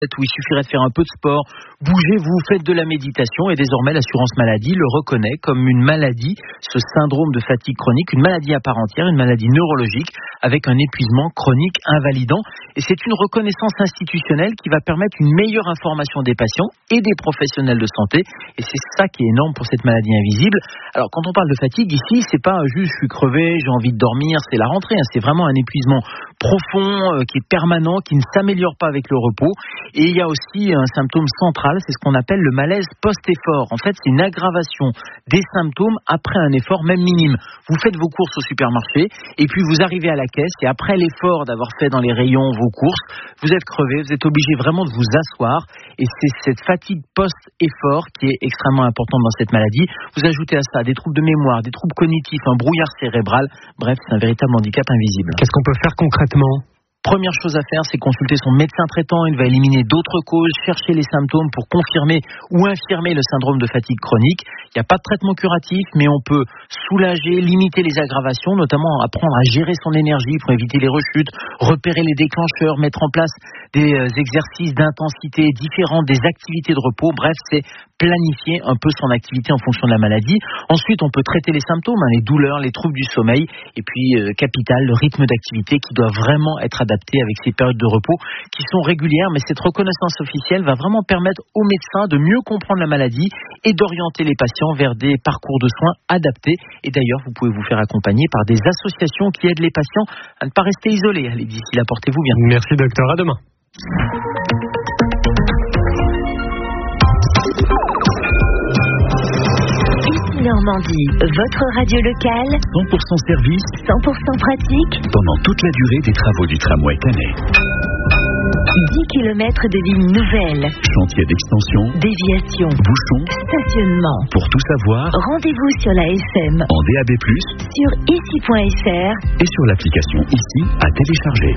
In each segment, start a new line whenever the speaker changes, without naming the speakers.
où il suffirait de faire un peu de sport, bougez-vous, faites de la méditation et désormais l'assurance maladie le reconnaît comme une maladie, ce syndrome de fatigue chronique, une maladie à part entière, une maladie neurologique avec un épuisement chronique invalidant. Et c'est une reconnaissance institutionnelle qui va permettre une meilleure information des patients et des professionnels de santé. Et c'est ça qui est énorme pour cette maladie invisible. Alors quand on parle de fatigue ici, c'est pas juste je suis crevé, j'ai envie de dormir, c'est la rentrée. C'est vraiment un épuisement profond qui est permanent, qui ne s'améliore pas avec le repos. Et il y a aussi un symptôme central, c'est ce qu'on appelle le malaise post-effort. En fait, c'est une aggravation des symptômes après un effort, même minime. Vous faites vos courses au supermarché et puis vous arrivez à la caisse et après l'effort d'avoir fait dans les rayons vos courses, vous êtes crevé, vous êtes obligé vraiment de vous asseoir. Et c'est cette fatigue post-effort qui est extrêmement importante dans cette maladie. Vous ajoutez à ça des troubles de mémoire, des troubles cognitifs, un brouillard cérébral. Bref, c'est un véritable handicap invisible.
Qu'est-ce qu'on peut faire concrètement ?
Première chose à faire, c'est consulter son médecin traitant. Il va éliminer d'autres causes, chercher les symptômes pour confirmer ou infirmer le syndrome de fatigue chronique. Il n'y a pas de traitement curatif, mais on peut soulager, limiter les aggravations, notamment apprendre à gérer son énergie pour éviter les rechutes, repérer les déclencheurs, mettre en place des exercices d'intensité différents, des activités de repos. Bref, c'est planifier un peu son activité en fonction de la maladie. Ensuite, on peut traiter les symptômes, les douleurs, les troubles du sommeil. Et puis, capital, le rythme d'activité qui doit vraiment être adapté avec ces périodes de repos qui sont régulières. Mais cette reconnaissance officielle va vraiment permettre aux médecins de mieux comprendre la maladie et d'orienter les patients vers des parcours de soins adaptés. Et d'ailleurs, vous pouvez vous faire accompagner par des associations qui aident les patients à ne pas rester isolés. Allez, d'ici là, portez-vous bien.
Merci docteur, à demain.
Normandie, votre radio locale,
100% service,
100% pratique,
pendant toute la durée des travaux du tramway Canet.
10 km de lignes nouvelles,
Chantier d'extension,
déviation,
bouchons,
stationnement.
Pour tout savoir,
Rendez-vous sur la FM,
en DAB+,
sur ici.fr
et sur l'application Ici à télécharger.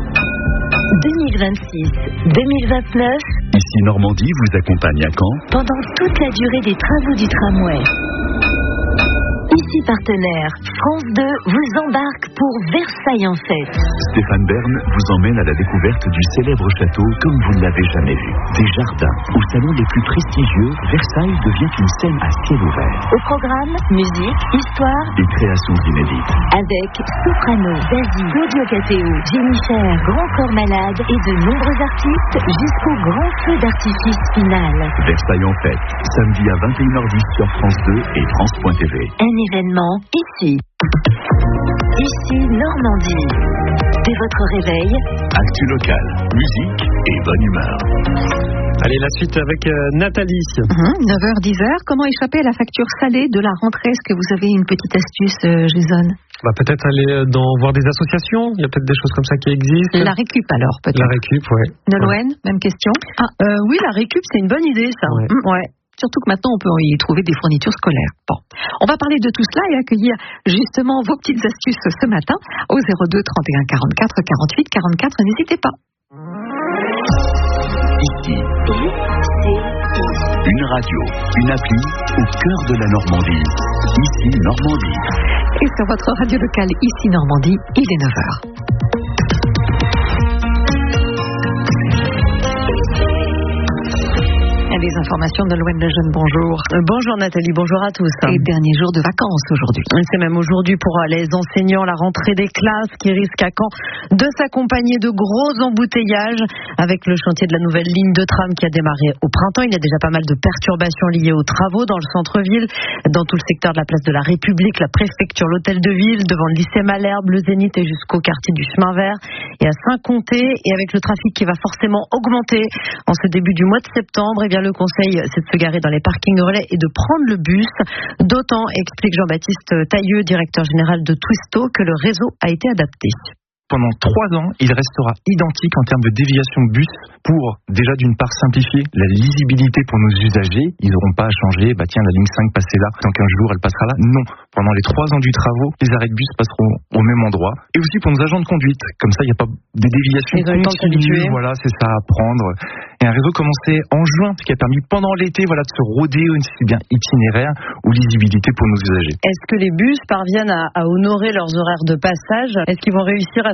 2026-2029,
Ici Normandie vous accompagne à Caen
pendant toute la durée des travaux du tramway. Ici partenaire, France 2 vous embarque pour Versailles en fête.
Stéphane Bern vous emmène à la découverte du célèbre château comme vous ne l'avez jamais vu. Des jardins, au salon les plus prestigieux, Versailles devient une scène à ciel ouvert.
Au programme, musique, histoire
et créations inédites.
Avec Soprano, Zazie, Claudio Cateo, Jenny Cher, Grand Corps Malade et de nombreux artistes jusqu'au grand feu d'artifice final.
Versailles en fête, samedi à 21h10 sur France 2 et France.tv.
Un événement ici. Ici Normandie. Dès votre réveil,
actu local, musique et bonne humeur.
Allez, la suite avec Nathalie.
9h-10h, comment échapper à la facture salée de la rentrée? Est-ce que vous avez une petite astuce, Jason?
Peut-être aller voir des associations. Il y a peut-être des choses comme ça qui existent.
La récup alors, peut-être.
La récup, oui.
Nolwenn, même question.
Oui, la récup, c'est une bonne idée, ça.
Ouais.
Surtout que maintenant, on peut y trouver des fournitures scolaires. Bon, on va parler de tout cela et accueillir justement vos petites astuces ce matin au 02 31 44 48 44. N'hésitez pas.
Ici, une radio, une appli au cœur de la Normandie. Ici Normandie.
Et sur votre radio locale, ici Normandie, il est 9h. Les informations de Nolwenn Lejeune, bonjour.
Bonjour Nathalie, bonjour à tous.
Et dernier jour de vacances aujourd'hui.
C'est même aujourd'hui pour les enseignants, la rentrée des classes qui risque à Caen de s'accompagner de gros embouteillages avec le chantier de la nouvelle ligne de tram qui a démarré au printemps. Il y a déjà pas mal de perturbations liées aux travaux dans le centre-ville, dans tout le secteur de la place de la République, la préfecture, l'hôtel de ville, devant le lycée Malherbe, le Zénith et jusqu'au quartier du Chemin Vert et à Saint-Comté. Et avec le trafic qui va forcément augmenter en ce début du mois de septembre, le conseil, c'est de se garer dans les parkings relais et de prendre le bus. D'autant, explique Jean-Baptiste Tailleux, directeur général de Twisto, que le réseau a été adapté.
Pendant 3 ans, il restera identique en termes de déviation bus pour, déjà d'une part, simplifier la lisibilité pour nos usagers. Ils n'auront pas à changer, la ligne 5 passait là, dans 15 jours, elle passera là. Non. Pendant les 3 ans du travaux, les arrêts de bus passeront au même endroit. Et aussi pour nos agents de conduite. Comme ça, il n'y a pas des déviations continues. Voilà, c'est ça à prendre. Et un réseau commencé en juin, qui a permis pendant l'été, de se rôder aussi bien itinéraire ou lisibilité pour nos usagers.
Est-ce que les bus parviennent à honorer leurs horaires de passage? Est-ce qu'ils vont réussir à se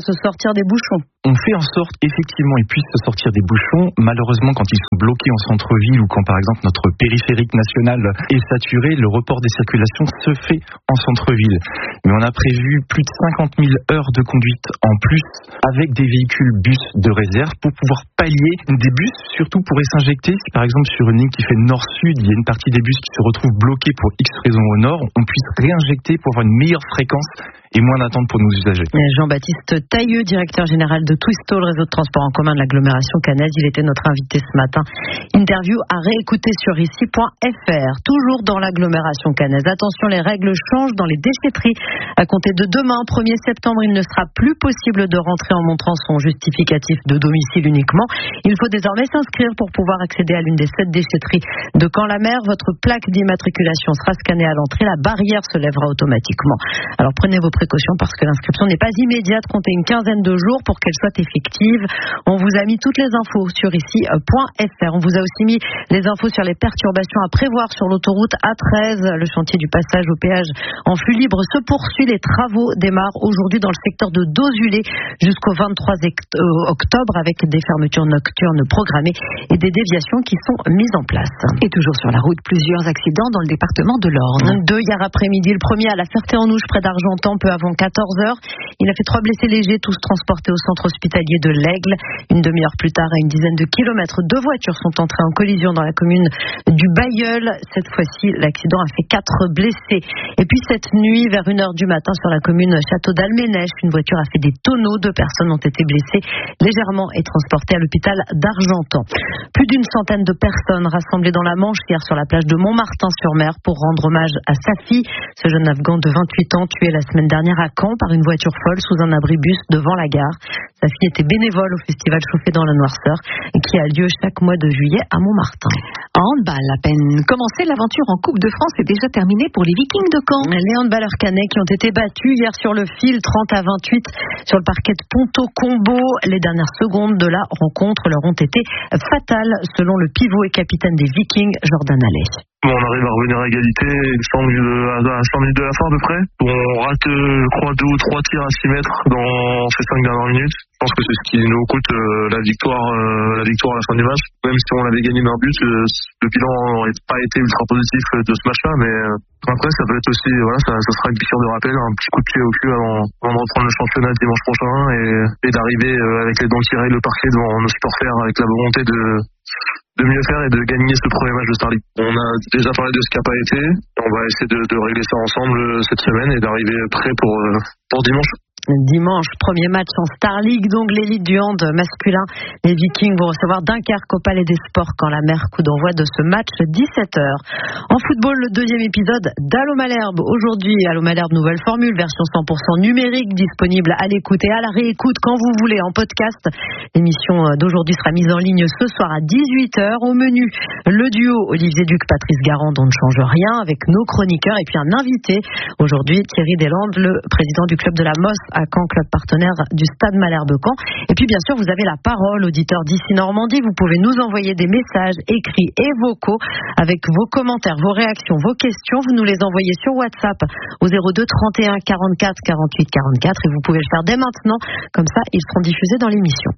se sortir des bouchons.
On fait en sorte, effectivement, ils puissent se sortir des bouchons. Malheureusement, quand ils sont bloqués en centre-ville ou quand, par exemple, notre périphérique national est saturé, le report des circulations se fait en centre-ville. Mais on a prévu plus de 50 000 heures de conduite en plus avec des véhicules bus de réserve pour pouvoir pallier. Des bus, surtout, pourraient s'injecter. Si, par exemple, sur une ligne qui fait nord-sud, il y a une partie des bus qui se retrouvent bloqués pour X raisons au nord, on puisse réinjecter pour avoir une meilleure fréquence et moins d'attente pour nos usagers.
Jean-Baptiste Tailleux, directeur général de Twisto, le réseau de transport en commun de l'agglomération caennaise, il était notre invité ce matin. Interview à réécouter sur ici.fr. Toujours dans l'agglomération caennaise. Attention, les règles changent dans les déchetteries. À compter de demain, 1er septembre, il ne sera plus possible de rentrer en montrant son justificatif de domicile uniquement. Il faut désormais s'inscrire pour pouvoir accéder à l'une des 7 déchetteries de Caen-la-Mer. Votre plaque d'immatriculation sera scannée à l'entrée. La barrière se lèvera automatiquement. Alors prenez vos précautions parce que l'inscription n'est pas immédiate. Comptez une quinzaine de jours pour qu'elle soit effective. On vous a mis toutes les infos sur ici.fr. On vous a aussi mis les infos sur les perturbations à prévoir sur l'autoroute A13. Le chantier du passage au péage en flux libre se poursuit. Les travaux démarrent aujourd'hui dans le secteur de Dozulé jusqu'au 23 octobre avec des fermetures nocturnes programmées et des déviations qui sont mises en place.
Et toujours sur la route, plusieurs accidents dans le département de l'Orne.
2 hier après-midi. Le premier à la Ferté-en-Ouche près d'Argentan peu avant 14h. Il a fait 3 blessés légers, tous transportés au centre hospitalier de l'Aigle. Une demi-heure plus tard, à une dizaine de kilomètres, 2 voitures sont entrées en collision dans la commune du Bailleul. Cette fois-ci, l'accident a fait 4 blessés. Et puis cette nuit, vers 1h du matin, sur la commune Château d'Alménèche, une voiture a fait des tonneaux. 2 personnes ont été blessées légèrement et transportées à l'hôpital d'Argentan. Plus d'une centaine de personnes rassemblées dans la Manche hier sur la plage de Montmartin-sur-Mer pour rendre hommage à Safi, ce jeune Afghan de 28 ans tué la semaine dernière à Caen par une voiture folle sous un abribus devant la gare. Safi était bénévole au festival Chauffé dans la Noirceur qui a lieu chaque mois de juillet à Montmartin.
En handball, à peine commencé, l'aventure en Coupe de France est déjà terminée pour les Vikings de Caen.
Les handballeurs caennais qui ont été battus hier sur le fil 30-28 sur le parquet de Ponto-Combo. Les dernières secondes de la rencontre leur ont été fatales selon le pivot et capitaine des Vikings, Jordan Allais.
Bon, on arrive à revenir à égalité, il me semble à 5 minutes de la fin à peu près. On rate, je crois, 2 ou 3 tirs à 6 mètres dans ces 5 dernières minutes. Je pense que c'est ce qui nous coûte la victoire à la fin du match. Même si on avait gagné d'un but, le bilan n'aurait pas été ultra positif de ce match-là, mais après ça peut être aussi, voilà, ça sera une piqûre de rappel, un petit coup de pied au cul avant de reprendre le championnat dimanche prochain et d'arriver avec les dents tirées, le parquet devant nos supporters avec la volonté de mieux faire et de gagner ce premier match de Star League. On a déjà parlé de ce qui n'a pas été. On va essayer de régler ça ensemble cette semaine et d'arriver prêt pour dimanche.
Dimanche, premier match en Star League, donc l'élite du hand masculin. Les Vikings vont recevoir Dunkerque au Palais des Sports quand la mer, coup d'envoi de ce match 17h. En football, le 2e épisode d'Allo Malherbe. Aujourd'hui, Allo Malherbe, nouvelle formule, version 100% numérique, disponible à l'écoute et à la réécoute quand vous voulez en podcast. L'émission d'aujourd'hui sera mise en ligne ce soir à 18h. Au menu, le duo Olivier Duc, Patrice Garand, on ne change rien avec nos chroniqueurs et puis un invité. Aujourd'hui, Thierry Deslandes, le président du club de la Mosse à Caen, club partenaire du Stade Malherbe Caen. Et puis bien sûr, vous avez la parole, auditeurs d'ici Normandie. Vous pouvez nous envoyer des messages écrits et vocaux avec vos commentaires, vos réactions, vos questions. Vous nous les envoyez sur WhatsApp au 02 31 44 48 44 et vous pouvez le faire dès maintenant. Comme ça, ils seront diffusés dans l'émission.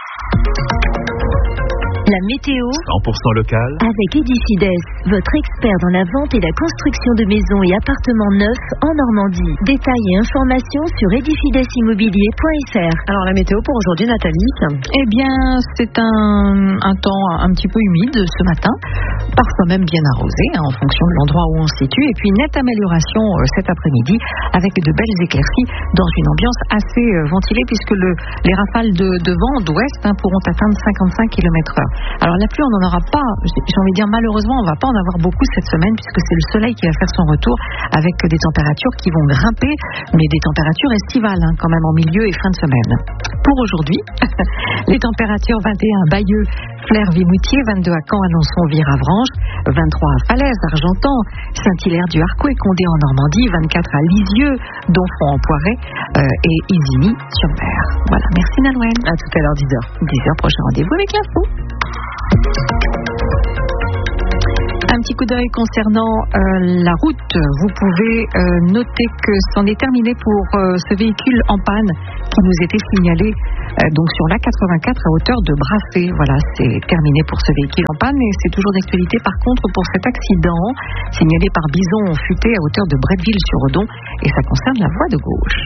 La météo
100% local
avec Edicides, votre expert dans la vente et la construction de maisons et appartements neufs en Normandie. Détails et informations sur edifidesimmobilier.fr.
Alors la météo pour aujourd'hui, Nathalie?
Eh bien, c'est un temps un petit peu humide ce matin, parfois même bien arrosé en fonction de l'endroit où on se situe. Et puis nette amélioration cet après-midi avec de belles éclaircies dans une ambiance assez ventilée puisque les rafales de vent d'ouest pourront atteindre 55 km/h. Alors la pluie, on n'en aura pas, j'ai envie de dire malheureusement, on ne va pas en avoir beaucoup cette semaine puisque c'est le soleil qui va faire son retour avec des températures qui vont grimper, mais des températures estivales quand même en milieu et fin de semaine. Pour aujourd'hui, les températures 21 Bayeux, Flers, Vimoutier, 22 à Caen, Alençon, Viravranches, 23 à Falaise, Argentan, Saint-Hilaire du Harcouët et Condé en Normandie, 24 à Lisieux, Donfront en Poiret et Isigny-sur-Mer. Voilà, merci Nalouen.
À tout à l'heure 10h.
10h, prochain rendez-vous avec l'info. Un petit coup coup d'œil concernant la route. Vous pouvez noter que c'en est terminé pour ce véhicule en panne qui nous était signalé donc sur l'A84 à hauteur de Brassé. Voilà, c'est terminé pour ce véhicule en panne et c'est toujours d'actualité par contre pour cet accident signalé par Bison Futé à hauteur de Bretteville-sur-Odon et ça concerne la voie de gauche.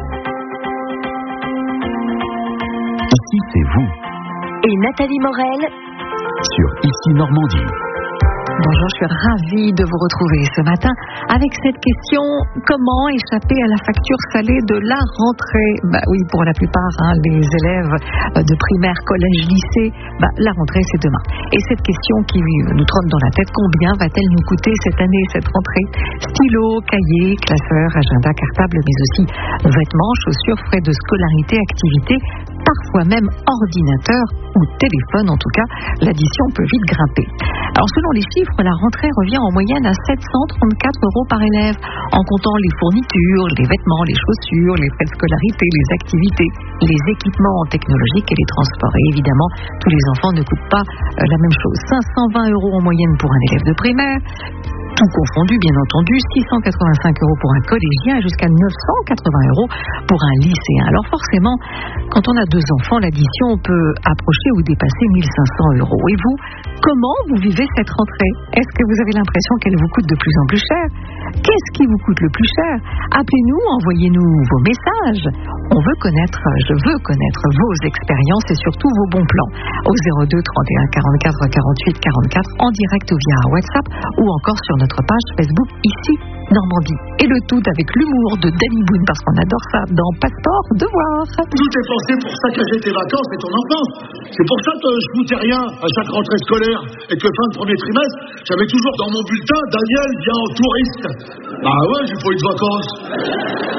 Ici, c'est vous.
Et Nathalie Morel
Sur Ici Normandie.
Bonjour, je suis ravie de vous retrouver ce matin avec cette question: comment échapper à la facture salée de la rentrée? Bah oui, pour la plupart, les élèves de primaire, collège, lycée, la rentrée c'est demain. Et cette question qui nous trotte dans la tête: combien va-t-elle nous coûter cette année, cette rentrée? Stylo, cahier, classeur, agenda cartable, mais aussi vêtements, chaussures, frais de scolarité, activités, parfois même ordinateur ou téléphone. En tout cas, l'addition peut vite grimper. Alors selon les chiffres, la rentrée revient en moyenne à 734 € par élève, en comptant les fournitures, les vêtements, les chaussures, les frais de scolarité, les activités, les équipements technologiques et les transports. Et évidemment, tous les enfants ne coûtent pas la même chose. 520 € en moyenne pour un élève de primaire, tout confondu bien entendu, 685 € pour un collégien et jusqu'à 980 € pour un lycéen. Alors forcément, quand on a 2 enfants, l'addition peut approcher ou dépasser 1500 €. Et vous, comment vous vivez cette rentrée? Est-ce que vous avez l'impression qu'elle vous coûte de plus en plus cher? Qu'est-ce qui vous coûte le plus cher? Appelez-nous, envoyez-nous vos messages. Je veux connaître vos expériences et surtout vos bons plans au 02 31 44 48 44 en direct ou via WhatsApp ou encore sur notre page Facebook Ici Normandie. Et le tout avec l'humour de Danny Boone parce qu'on adore ça dans Passeport Devoir.
Tout est pensé pour saccager tes vacances et ton enfance. C'est pour ça que je foutais rien à chaque rentrée scolaire et que fin de premier trimestre, j'avais toujours dans mon bulletin: Daniel vient en touriste. Bah ouais, j'ai pas eu de vacances.